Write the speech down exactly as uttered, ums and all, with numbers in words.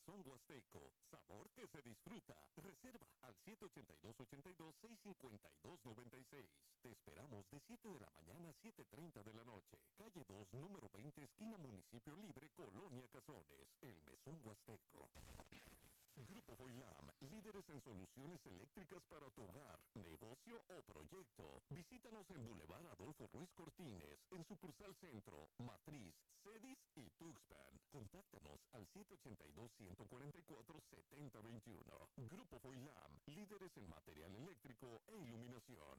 Mesón Huasteco. Sabor que se disfruta. Reserva al siete ocho dos, ocho dos, seis cinco dos, nueve seis. Te esperamos de siete de la mañana a siete treinta de la noche. Calle dos, número veinte, esquina Municipio Libre, Colonia Cazones. El Mesón Huasteco. Grupo Foilam, líderes en soluciones eléctricas para tu hogar, negocio o proyecto. Visítanos en Boulevard Adolfo Ruiz Cortines, en sucursal Centro, Matriz, Cedis y Tuxpan. Contáctanos al siete ocho dos, uno cuatro cuatro, siete cero dos uno. Grupo Foilam, líderes en material eléctrico e iluminación.